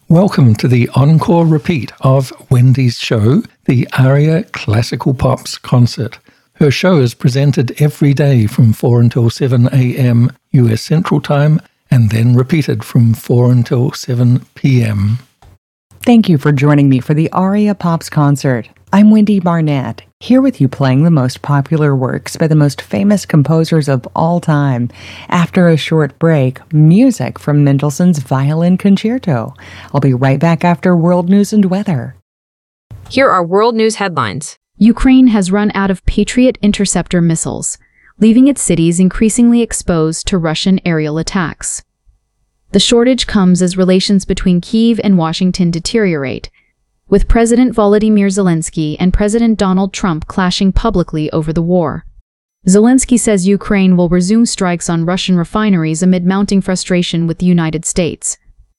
Welcome to the encore repeat of Wendy's show, the ARIA Classical Pops Concert. Her show is presented every day from 4 until 7 a.m. US Central Time and then repeated from 4 until 7 p.m. Thank you for joining me for the ARIA Pops Concert. I'm Wendy Barnett, here with you playing the most popular works by the most famous composers of all time. After a short break, music from Mendelssohn's Violin Concerto. I'll be right back after World News and Weather. Here are World News headlines. Ukraine has run out of Patriot interceptor missiles, leaving its cities increasingly exposed to Russian aerial attacks. The shortage comes as relations between Kyiv and Washington deteriorate, with President Volodymyr Zelensky and President Donald Trump clashing publicly over the war. Zelensky says Ukraine will resume strikes on Russian refineries amid mounting frustration with the United States.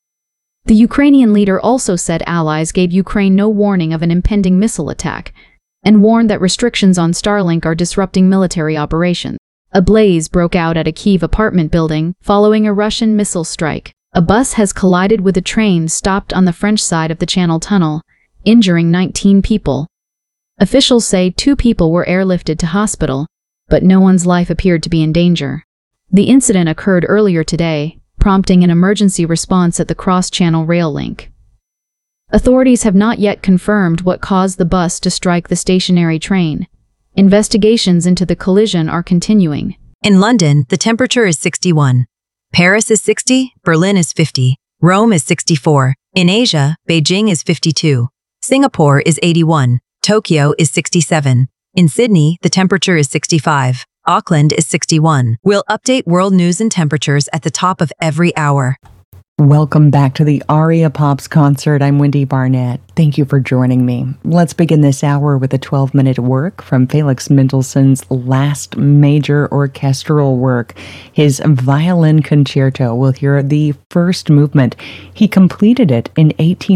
The Ukrainian leader also said allies gave Ukraine no warning of an impending missile attack, and warned that restrictions on Starlink are disrupting military operations. A blaze broke out at a Kyiv apartment building following a Russian missile strike. A bus has collided with a train stopped on the French side of the Channel Tunnel, injuring 19 people. Officials say 2 people were airlifted to hospital, but no one's life appeared to be in danger. The incident occurred earlier today, prompting an emergency response at the cross-channel rail link. Authorities have not yet confirmed what caused the bus to strike the stationary train. Investigations into the collision are continuing. In London, the temperature is 61. Paris is 60, Berlin is 50, Rome is 64. In Asia, Beijing is 52. Singapore is 81. Tokyo is 67. In Sydney, the temperature is 65. Auckland is 61. We'll update world news and temperatures at the top of every hour. Welcome back to the ARIA Pops Concert. I'm Wendy Barnett. Thank you for joining me. Let's begin this hour with a 12-minute work from Felix Mendelssohn's last major orchestral work, his Violin Concerto. We'll hear the first movement. He completed it in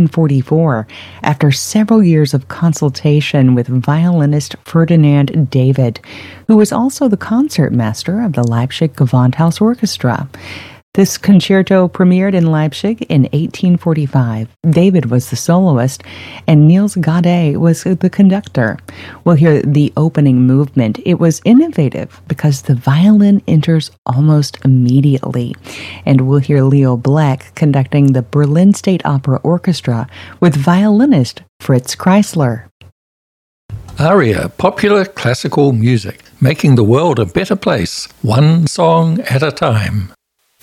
1844 after several years of consultation with violinist Ferdinand David, who was also the concertmaster of the Leipzig Gewandhaus Orchestra. This concerto premiered in Leipzig in 1845. David was the soloist, and Niels Gade was the conductor. We'll hear the opening movement. It was innovative because the violin enters almost immediately. And we'll hear Leo Bleck conducting the Berlin State Opera Orchestra with violinist Fritz Kreisler. ARIA, popular classical music, making the world a better place, one song at a time.